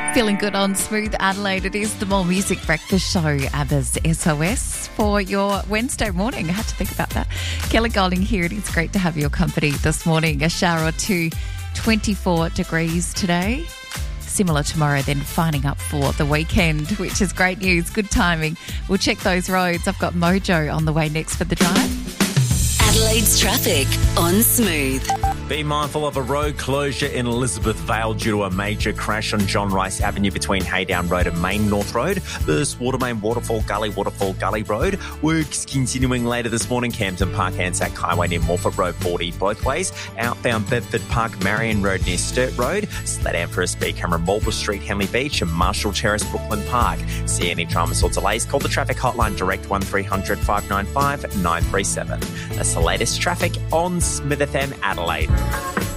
Feeling good on Smooth Adelaide. It is the More Music Breakfast Show, ABBA's SOS, for your Wednesday morning. I had to think about that. Kelly Golding here. It is great to have your company this morning. A shower or two, 24 degrees today. Similar tomorrow, then finding up for the weekend, which is great news. Good timing. We'll check those roads. I've got Mojo on the way next for the drive. Adelaide's traffic on Smooth. Be mindful of a road closure in Elizabeth Vale due to a major crash on John Rice Avenue between Haydown Road and Main North Road. There's Watermain Waterfall Gully Road. Works continuing later this morning. Campton Park, Anzac Highway near Morford Road 40 both ways. Outbound Bedford Park, Marion Road near Sturt Road. Slow down for a speed camera, Marlborough Street, Henley Beach and Marshall Terrace, Brooklyn Park. See any dramas or delays? Call the traffic hotline direct 1300 595 937. That's the latest traffic on Smith FM Adelaide.